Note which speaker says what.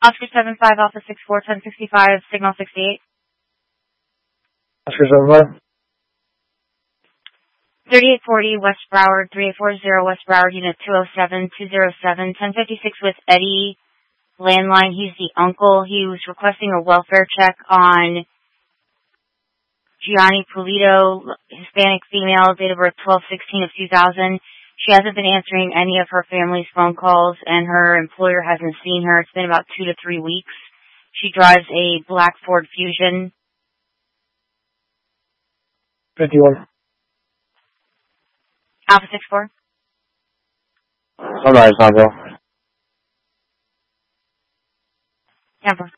Speaker 1: Oscar 75, Alpha 64, 1065, Signal 68.
Speaker 2: Oscar 75.
Speaker 1: 3840 West Broward, 3840 West Broward, Unit 207, 1056 with Eddie landline. He's the uncle. He was requesting a welfare check on Gianni Pulido, Hispanic female, date of birth 12/16 of 2000. She hasn't been answering any of her family's phone calls, and her employer hasn't seen her. It's been about 2 to 3 weeks. She drives a black Ford Fusion.
Speaker 2: 51.
Speaker 1: Alpha 64.
Speaker 2: Sunrise, Honda.
Speaker 1: Tampa.